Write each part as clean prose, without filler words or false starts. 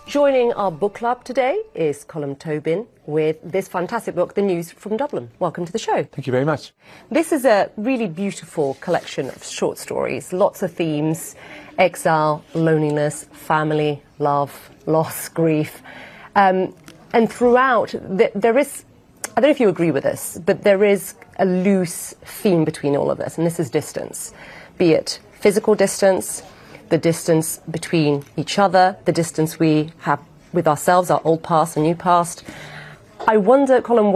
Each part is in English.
Joining our book club today is Colm Tóibín with this fantastic book, The News from Dublin. Welcome to the show. Thank you very much. This is a really beautiful collection of short stories, lots of themes: exile, loneliness, family, love, loss, grief. And throughout, there is, I don't know if you agree with this, but there is a loose theme between all of us, and this is distance. Be it physical distance, the distance between each other, the distance we have with ourselves, our old past and new past. I wonder, Colm,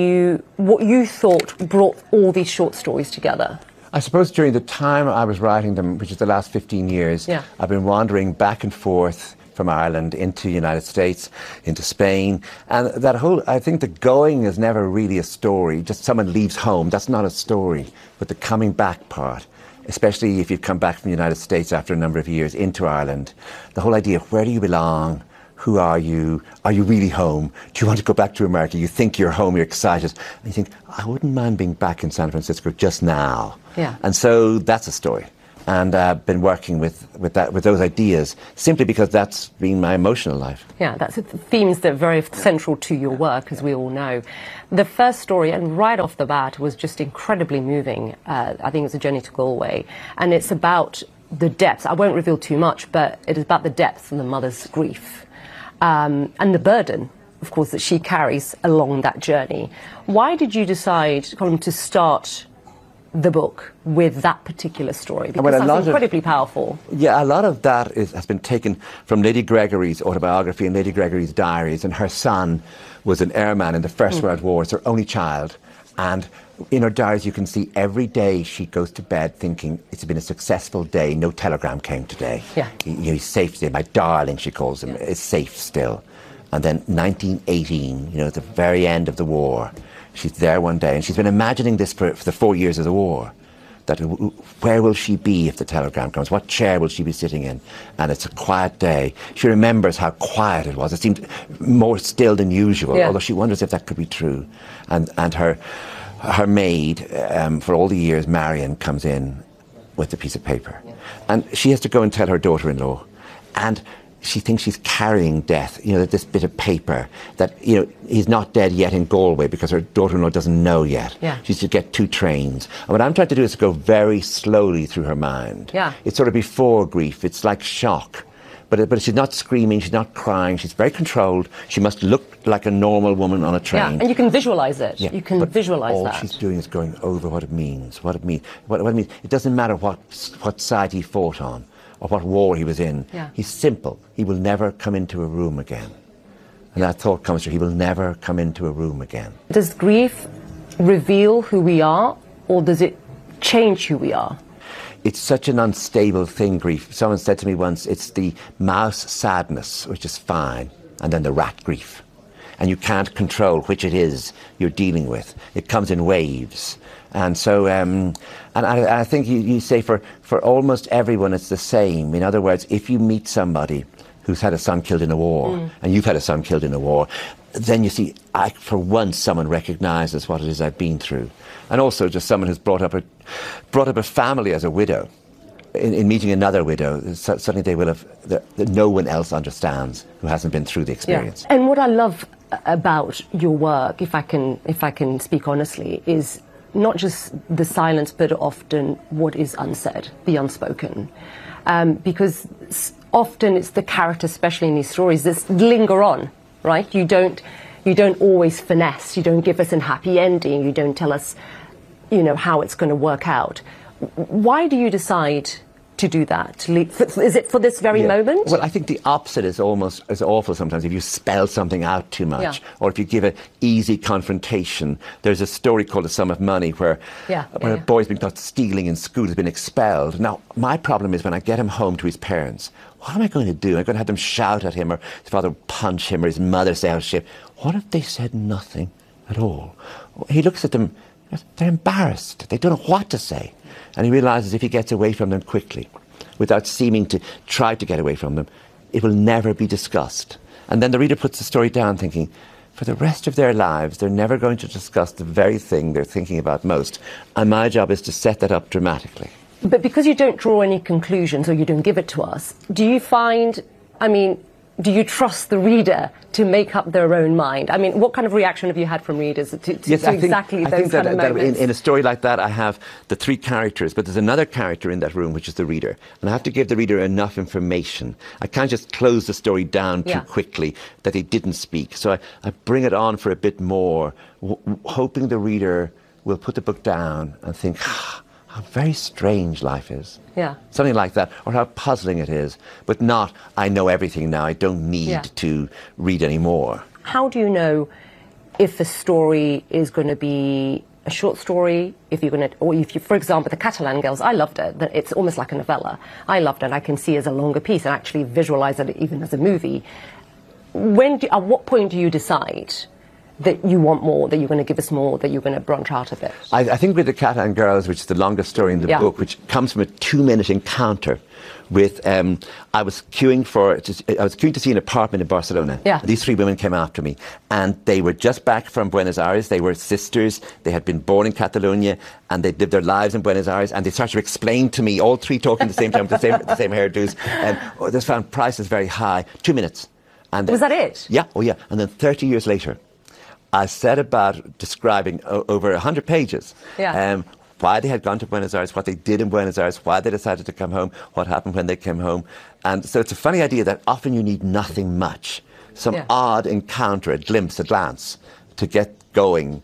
what you thought brought all these short stories together. I suppose during the time I was writing them, which is the last 15 years, I've been wandering back and forth from Ireland into the United States, into Spain, and I think the going is never really a story. Just someone leaves home, that's not a story, but the coming back part, especially if you've come back from the United States after a number of years into Ireland, the whole idea of where do you belong, who are you really home, do you want to go back to America, you think you're home, you're excited, and you think, I wouldn't mind being back in San Francisco just now. Yeah. And so that's a story. And I've been working with those ideas simply because that's been my emotional life. Yeah, that's themes that are very central to your work, as we all know. The first story, and right off the bat, was just incredibly moving. I think it was A Journey to Galway. And it's about the depths. I won't reveal too much, but it is about the depths of the mother's grief and the burden, of course, that she carries along that journey. Why did you decide, Colm, to start the book with that particular story? Because that's incredibly powerful. Yeah, a lot of that has been taken from Lady Gregory's autobiography and Lady Gregory's diaries, and her son was an airman in the First World War. It's her only child, and in her diaries you can see every day she goes to bed thinking, it's been a successful day, no telegram came today. Yeah. He's safe today, my darling, she calls him, is safe still. And then 1918, at the very end of the war, she's there one day, and she's been imagining this for the 4 years of the war, that where will she be if the telegram comes? What chair will she be sitting in? And it's a quiet day. She remembers how quiet it was. It seemed more still than usual, although she wonders if that could be true. And her maid, for all the years, Marion, comes in with a piece of paper. And she has to go and tell her daughter-in-law. And she thinks she's carrying death, this bit of paper, that, he's not dead yet in Galway because her daughter-in-law doesn't know yet. Yeah. She's to get 2 trains. And what I'm trying to do is to go very slowly through her mind. Yeah. It's sort of before grief. It's like shock. But she's not screaming, she's not crying, she's very controlled. She must look like a normal woman on a train. Yeah, and you can visualise it. Yeah, you can visualise that. All she's doing is going over what it means, what it means. It doesn't matter what side he fought on, or what war he was in. Yeah. He's simple. He will never come into a room again. And that thought comes through. He will never come into a room again. Does grief reveal who we are, or does it change who we are? It's such an unstable thing, grief. Someone said to me once, it's the mouse sadness, which is fine, and then the rat grief. And you can't control which it is you're dealing with. It comes in waves. And so, and I think you say for almost everyone it's the same. In other words, if you meet somebody who's had a son killed in a war, and you've had a son killed in a war, then you see, for once, someone recognises what it is I've been through. And also just someone who's brought up a family as a widow. In meeting another widow, suddenly they will have, that no one else understands who hasn't been through the experience. Yeah. And what I love about your work, if I can speak honestly, is not just the silence, but often what is unsaid, the unspoken. Because often it's the characters, especially in these stories, that linger on, right? You don't always finesse, you don't give us a happy ending, you don't tell us, how it's going to work out. Why do you decide to do that? Is it for this very moment? Well, I think the opposite is almost as awful sometimes. If you spell something out too much, or if you give an easy confrontation. There's a story called The Sum of Money where a boy's been caught stealing in school, has been expelled. Now, my problem is when I get him home to his parents, what am I going to do? I'm going to have them shout at him, or his father punch him, or his mother say, oh shit. What if they said nothing at all? He looks at them, they're embarrassed. They don't know what to say. And he realises if he gets away from them quickly, without seeming to try to get away from them, it will never be discussed. And then the reader puts the story down thinking, for the rest of their lives, they're never going to discuss the very thing they're thinking about most. And my job is to set that up dramatically. But because you don't draw any conclusions, or you don't give it to us, do you find, do you trust the reader to make up their own mind? I mean, what kind of reaction have you had from readers to exactly those kind of moments? In a story like that, I have the three characters, but there's another character in that room, which is the reader. And I have to give the reader enough information. I can't just close the story down too quickly that they didn't speak. So I bring it on for a bit more, hoping the reader will put the book down and think, how very strange life is. Yeah. Something like that, or how puzzling it is, but not, I know everything now, I don't need to read anymore. How do you know if a story is going to be a short story, if you're going to, or if you, for example, The Catalan Girls, I loved it. It's almost like a novella. I loved it. I can see it as a longer piece and actually visualize it even as a movie. At what point do you decide that you want more, that you're going to give us more, that you're going to branch out a bit? I think with The Catalan Girls, which is the longest story in the book, which comes from a 2-minute encounter with, I was queuing to see an apartment in Barcelona. Yeah. These 3 women came after me, and they were just back from Buenos Aires. They were sisters. They had been born in Catalonia, and they lived their lives in Buenos Aires. And they started to explain to me, all 3 talking at the same time, with the same hairdos. And they found prices very high. 2 minutes. And was that it? Yeah. Oh, yeah. And then 30 years later, I set about describing over 100 pages why they had gone to Buenos Aires, what they did in Buenos Aires, why they decided to come home, what happened when they came home. And so it's a funny idea that often you need nothing much, some odd encounter, a glimpse, a glance to get going.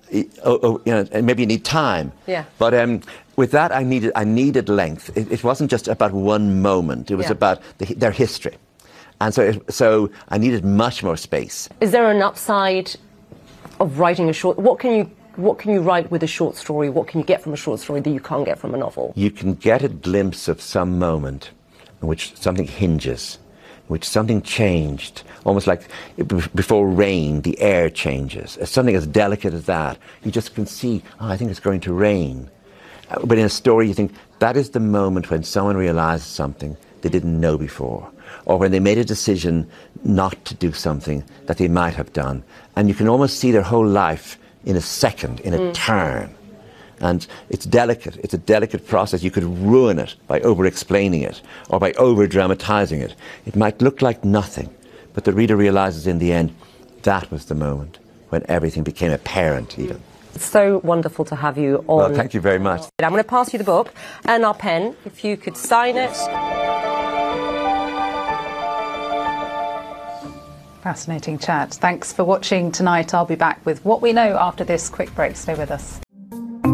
And maybe you need time. Yeah. But with that, I needed length. It wasn't just about one moment. It was about their history. And so I needed much more space. Is there an upside of writing a short? What can you write with a short story? What can you get from a short story that you can't get from a novel? You can get a glimpse of some moment in which something hinges, in which something changed, almost like before rain, the air changes. Something as delicate as that. You just can see, I think it's going to rain. But in a story, you think, that is the moment when someone realizes something they didn't know before, or when they made a decision not to do something that they might have done. And you can almost see their whole life in a second, in a turn. And it's delicate. It's a delicate process. You could ruin it by over-explaining it or by over-dramatizing it. It might look like nothing, but the reader realizes in the end that was the moment when everything became apparent even. It's so wonderful to have you on. Well, thank you very much. I'm going to pass you the book and our pen. If you could sign it. Fascinating chat. Thanks for watching tonight. I'll be back with what we know after this quick break. Stay with us.